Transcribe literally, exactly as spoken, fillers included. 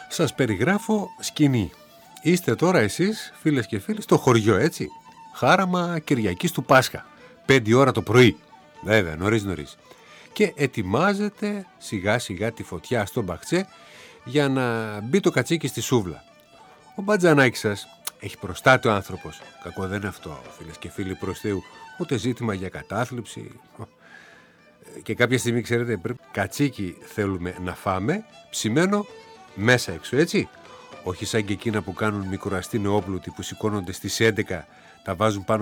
Σας περιγράφω σκηνή. Είστε τώρα εσείς, φίλες και φίλοι, στο χωριό, έτσι. Χάραμα Κυριακής του Πάσχα. Πέντε ώρα το πρωί. Βέβαια, νωρίς νωρίς. Και ετοιμάζετε σιγά σιγά τη φωτιά στο μπαχτσέ για να μπει το κατσίκι στη σούβλα. Ο μπατζανάκης σας έχει προστάτη ο άνθρωπος. Κακό δεν είναι αυτό, φίλες και φίλοι, προς Θεού. Ούτε ζήτημα για κατάθλιψη. Και κάποια στιγμή, ξέρετε, πρέπει κατσίκι θέλουμε να φάμε, ψημένο μέσα έξω, έτσι. Όχι σαν και εκείνα που κάνουν μικροαστή νεόπλουτοι που σηκώνονται στις έντεκα, τα βάζουν πάνω